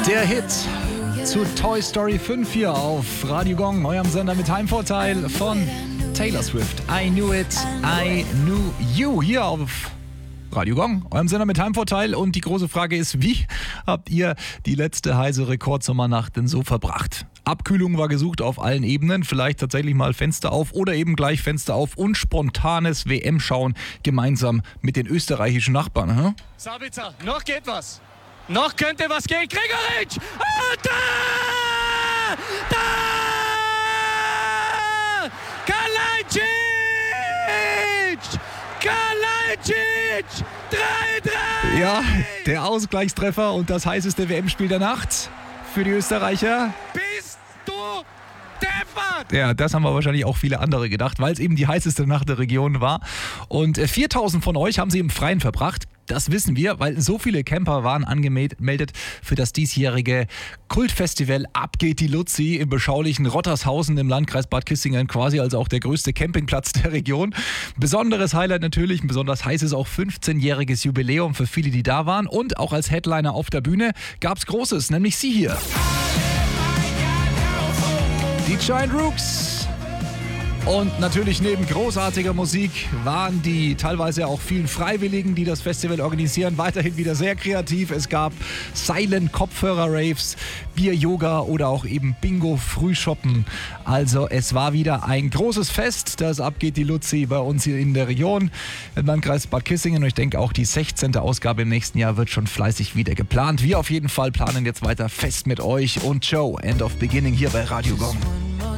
Der Hit zu Toy Story 5 hier auf Radio Gong, eurem Sender mit Heimvorteil von Taylor Swift. I knew it, I knew you. Hier auf Radio Gong, eurem Sender mit Heimvorteil. Und die große Frage ist, wie habt ihr die letzte heiße Rekordsommernacht denn so verbracht? Abkühlung war gesucht auf allen Ebenen, vielleicht tatsächlich mal Fenster auf oder eben gleich Fenster auf und spontanes WM-Schauen gemeinsam mit den österreichischen Nachbarn. Hm? Sabitzer, noch geht was. Noch könnte was gehen. Gregoritsch! Und da! Da! Kalajdzic! Kalajdzic! 3-3! Ja, der Ausgleichstreffer und das heißeste WM-Spiel der Nacht für die Österreicher. Bist du deppert? Ja, das haben wir wahrscheinlich auch viele andere gedacht, weil es eben die heißeste Nacht der Region war. Und 4.000 von euch haben sie im Freien verbracht. Das wissen wir, weil so viele Camper waren angemeldet für das diesjährige Kultfestival Ab geht die Luzi im beschaulichen Rottershausen im Landkreis Bad Kissingen, quasi also auch der größte Campingplatz der Region. Besonderes Highlight natürlich, ein besonders heißes auch 15-jähriges Jubiläum für viele, die da waren. Und auch als Headliner auf der Bühne gab es Großes, nämlich sie hier. Die Giant Rooks. Und natürlich neben großartiger Musik waren die teilweise auch vielen Freiwilligen, die das Festival organisieren, weiterhin wieder sehr kreativ. Es gab Silent-Kopfhörer-Raves, Bier-Yoga oder auch eben Bingo-Frühshoppen. Also es war wieder ein großes Fest, das Ab geht die Luzi bei uns hier in der Region im Landkreis Bad Kissingen. Und ich denke auch die 16. Ausgabe im nächsten Jahr wird schon fleißig wieder geplant. Wir auf jeden Fall planen jetzt weiter fest mit euch und Show End of Beginning hier bei Radio Gong.